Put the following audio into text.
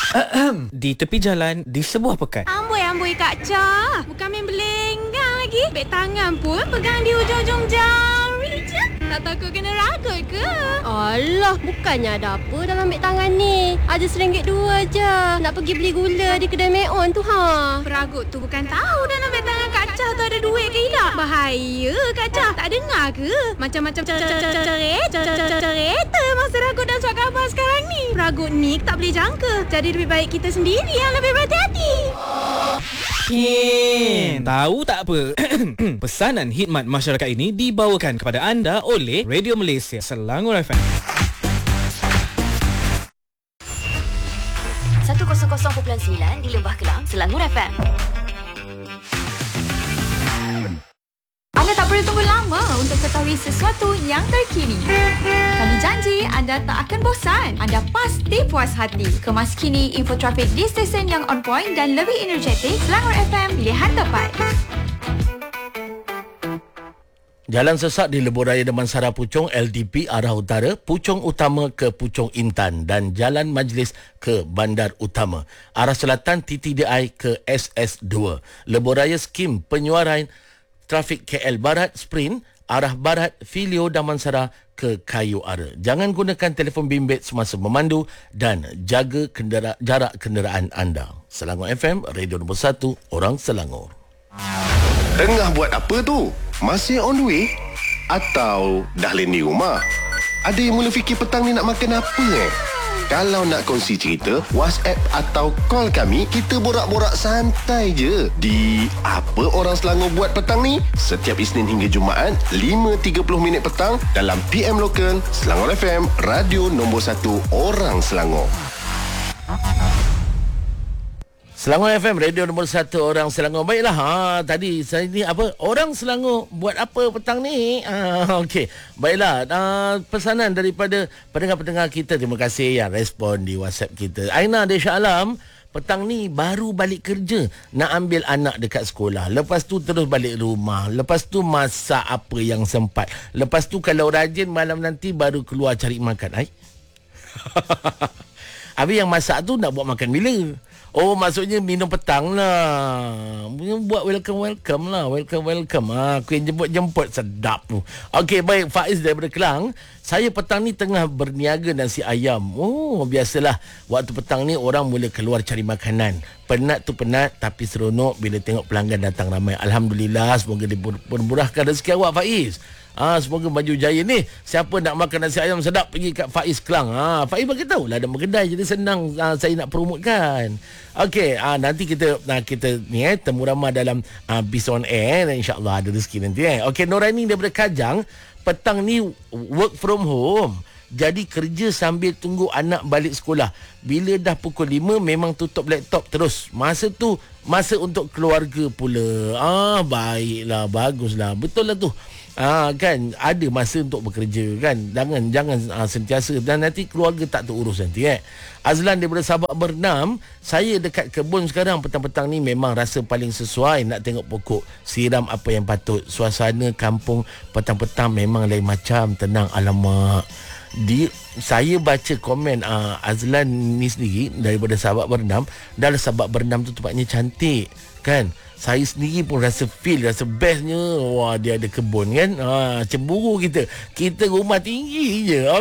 Di tepi jalan di sebuah pekan. Amboi Kak Cha. Bukan main berlenggang lagi. Beg tangan pun pegang di ujung-ujung jari je. Tak takut kena ragut ke? Alah, bukannya ada apa dalam beg tangan ni. Ada RM1.2 je. Nak pergi beli gula di kedai Meon tu ha. Peragut tu bukan tahu dalam beg tangan Kak Cha tu ada duit ke tidak. Bahaya Kak Cha. Tak dengar ke? Macam-macam cerita masa ragut dan surat khabar sekarang ni. Peragut ni tak boleh jangka. Jadi lebih baik kita sendiri yang lebih berhati-hati. Tahu tak apa? Pesanan khidmat masyarakat ini dibawakan kepada anda oleh Radio Malaysia Selangor FM. 100.9 di Lembah Kelang, Selangor FM. Anda tak perlu tunggu lama untuk ketahui sesuatu yang terkini. Kami janji anda tak akan bosan. Anda pasti puas hati. Kemas kini info trafik di stesen yang on point dan lebih energetik. Selangor FM, pilihan tepat. Jalan sesak di Lebuhraya Damansara Puchong LDP arah utara, Puchong Utama ke Puchong Intan dan Jalan Majlis ke Bandar Utama. Arah selatan TTDI ke SS2. Lebuhraya Skim Penyuaran Trafik KL Barat Sprint arah barat Filio Damansara ke Kayu Ara. Jangan gunakan telefon bimbit semasa memandu dan jaga jarak kenderaan anda. Selangor FM, radio nombor 1, orang Selangor. Tengah buat apa tu? Masih on the way? Atau dah landing rumah? Ada yang mula fikir petang ni nak makan apa Kalau nak kongsi cerita, WhatsApp atau call kami, kita borak-borak santai je. Di Apa Orang Selangor Buat Petang ni, setiap Isnin hingga Jumaat, 5.30 petang dalam PM Lokal, Selangor FM, radio nombor 1 orang Selangor. Selangor FM, radio nombor 1 orang Selangor. Baiklah, tadi saya ni apa? Orang Selangor buat apa petang ni? Okey. Baiklah, pesanan daripada pendengar-pendengar kita. Terima kasih yang respon di WhatsApp kita. Aina Desya Alam, petang ni baru balik kerja, nak ambil anak dekat sekolah. Lepas tu terus balik rumah. Lepas tu masak apa yang sempat. Lepas tu kalau rajin malam nanti baru keluar cari makan. Habis yang masak tu nak buat makan bila? Oh, maksudnya minum petang lah. Buat welcome lah. Welcome. Aku yang jemput sedap tu. Okey, baik. Faiz daripada Kelang. Saya petang ni tengah berniaga nasi ayam. Oh, biasalah. Waktu petang ni orang mula keluar cari makanan. Penat tu penat, tapi seronok bila tengok pelanggan datang ramai. Alhamdulillah, semoga dipermurahkan rezeki awak, Faiz. Semoga maju jaya ni. Siapa nak makan nasi ayam sedap, pergi kat Faiz Kelang. Faiz bagi tahu lah ada kedai, jadi senang saya nak promotkan. Okey, nanti kita ni temu ramah dalam Bis on Air, insya-Allah ada rezeki nanti Okey, Noraini daripada Kajang, petang ni work from home. Jadi kerja sambil tunggu anak balik sekolah. Bila dah pukul 5 memang tutup laptop terus. Masa tu masa untuk keluarga pula. Baiklah, baguslah. Betul lah tu. Kan ada masa untuk bekerja kan. Jangan sentiasa dan nanti keluarga tak terurus nanti Azlan daripada Sabak Bernam, saya dekat kebun sekarang. Petang-petang ni memang rasa paling sesuai nak tengok pokok, siram apa yang patut. Suasana kampung petang-petang memang lain macam, tenang. Alamak, saya baca komen Azlan ni sendiri daripada Sabak Bernam. Dan Sabak Bernam tu tempatnya cantik kan. Saya sendiri pun rasa bestnya. Wah, dia ada kebun kan. Cemburu kita rumah tinggi je.